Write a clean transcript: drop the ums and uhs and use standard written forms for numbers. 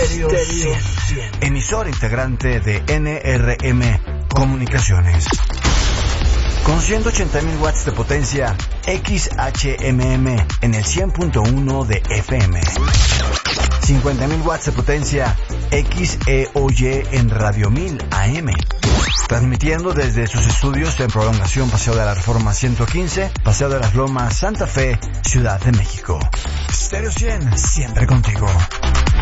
Stereo 100. Emisora integrante de NRM Comunicaciones. Con 180.000 watts de potencia, XHMM en el 100.1 de FM. 50.000 watts de potencia, XEOY en Radio 1000 AM. Transmitiendo desde sus estudios en Prolongación Paseo de la Reforma 115, Paseo de las Lomas, Santa Fe, Ciudad de México. Stereo 100, siempre contigo.